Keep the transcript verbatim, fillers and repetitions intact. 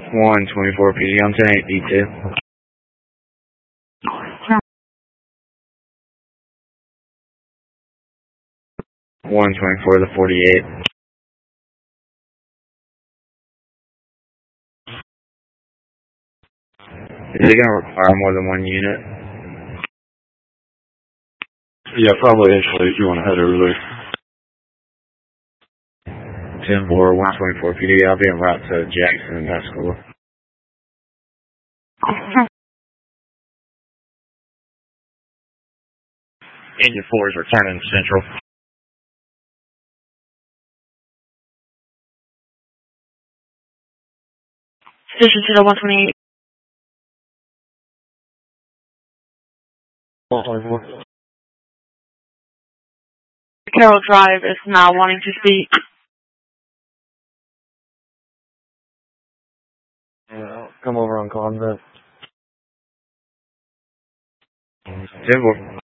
one twenty-four P D on ten eight D two. one twenty-four to forty-eight. Is it going to require more than one unit? Yeah, probably initially if you want to head over there. ten four, one twenty-four P D, I'll be en route to Jackson and Pascagoula. Engine four is returning Central. Station to the one twenty-eight. one twenty-four. Carroll Drive is now wanting to speak. Yeah, come over on convent. ten four.